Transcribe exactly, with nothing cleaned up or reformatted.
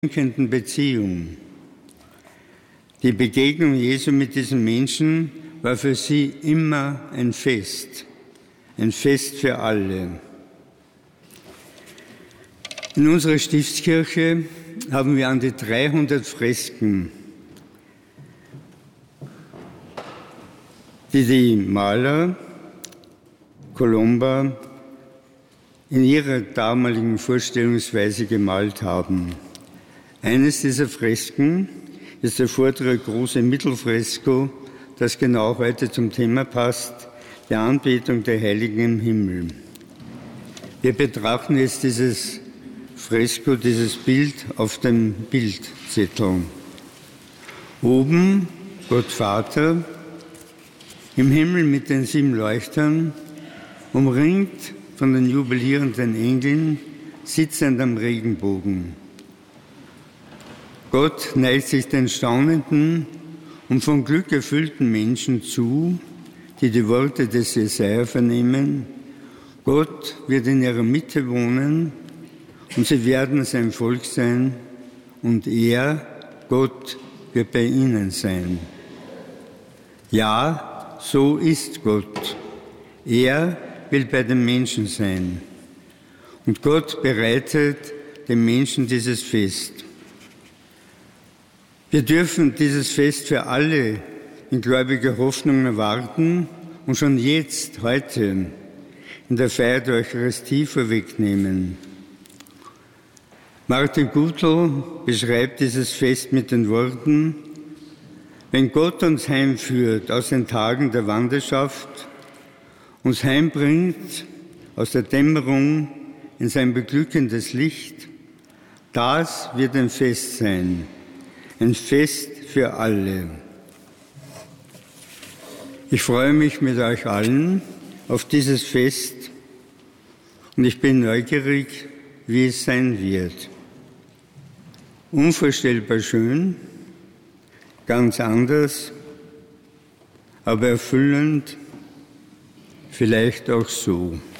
denkenden Beziehung. Die Begegnung Jesu mit diesen Menschen war für sie immer ein Fest, ein Fest für alle. In unserer Stiftskirche haben wir an die dreihundert Fresken, die die Maler Colomba in ihrer damaligen Vorstellungsweise gemalt haben. Eines dieser Fresken ist der vordere große Mittelfresko, das genau heute zum Thema passt, der Anbetung der Heiligen im Himmel. Wir betrachten jetzt dieses Fresko, dieses Bild auf dem Bildzettel. Oben Gott Vater, im Himmel mit den sieben Leuchtern, umringt von den jubilierenden Engeln, sitzend am Regenbogen. Gott neigt sich den staunenden und von Glück erfüllten Menschen zu, die die Worte des Jesaja vernehmen. Gott wird in ihrer Mitte wohnen und sie werden sein Volk sein und er, Gott, wird bei ihnen sein. Ja, so ist Gott. Er will bei den Menschen sein. Und Gott bereitet den Menschen dieses Fest. Wir dürfen dieses Fest für alle in gläubiger Hoffnung erwarten und schon jetzt, heute, in der Feier der Eucharistie vorwegnehmen. Martin Gutel beschreibt dieses Fest mit den Worten: Wenn Gott uns heimführt aus den Tagen der Wanderschaft, uns heimbringt aus der Dämmerung in sein beglückendes Licht, das wird ein Fest sein. Ein Fest für alle. Ich freue mich mit euch allen auf dieses Fest und ich bin neugierig, wie es sein wird. Unvorstellbar schön, ganz anders, aber erfüllend, vielleicht auch so.